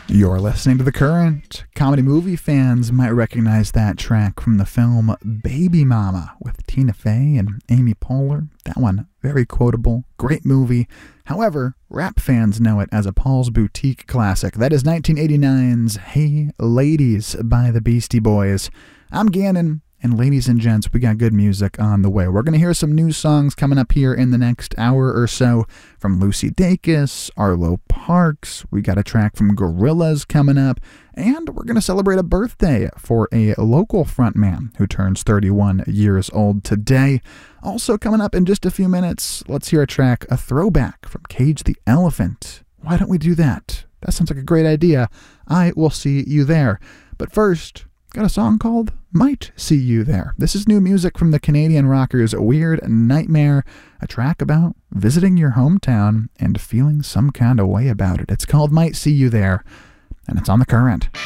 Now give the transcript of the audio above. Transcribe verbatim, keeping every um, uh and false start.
You're listening to The Current. Comedy movie fans might recognize that track from the film Baby Mama with Tina Fey and Amy Poehler. That one, very quotable, great movie. However, rap fans know it as a Paul's Boutique classic. That is nineteen eighty-nine's Hey Ladies by the Beastie Boys. I'm Gannon. And ladies and gents, we got good music on the way. We're going to hear some new songs coming up here in the next hour or so from Lucy Dacus, Arlo Parks. We got a track from Gorillaz coming up. And we're going to celebrate a birthday for a local frontman who turns thirty-one years old today. Also coming up in just a few minutes, let's hear a track, a throwback from Cage the Elephant. Why don't we do that? That sounds like a great idea. I will see you there. But first, got a song called Might See You There. This is new music from the Canadian rockers Weird Nightmare, a track about visiting your hometown and feeling some kind of way about it. It's called Might See You There, and it's on The Current.